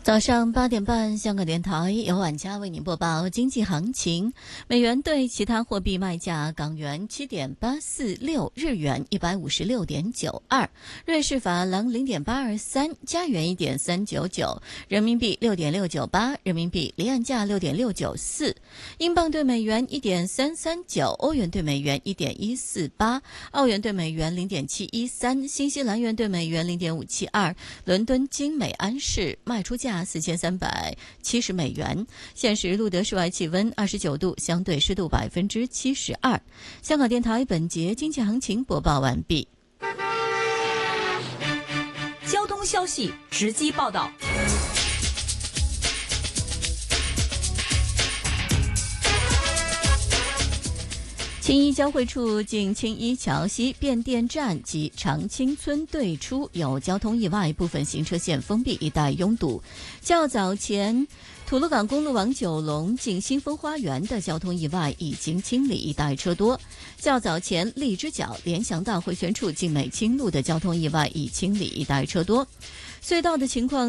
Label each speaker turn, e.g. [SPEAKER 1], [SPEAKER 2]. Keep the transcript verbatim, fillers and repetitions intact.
[SPEAKER 1] 早上八点半，香港电台由晚佳为您播报经济行情。美元对其他货币卖价：港元七点八四六，日元一百五十六点九二，瑞士法郎零点八二三，加元一点三九九，人民币六点六九八，人民币离岸价六点六九四，英镑对美元一点三三九，欧元对美元一点一四八，澳元对美元零点七一三，新西兰元对美元零点五七二。伦敦金美安士卖出价四千三百七十美元。现时录得室外气温二十九度，相对湿度百分之七十二。香港电台本节经济行情播报完毕。
[SPEAKER 2] 交通消息直击报道。
[SPEAKER 1] 青衣交汇处近青衣桥西变电站及长青村对出有交通意外，部分行车线封闭，一带拥堵。较早前吐露港公路往九龙近新丰花园的交通意外已经清理，一带车多。较早前荔枝角联翔道回旋处近美清路的交通意外已清理，一带车多。隧道的情况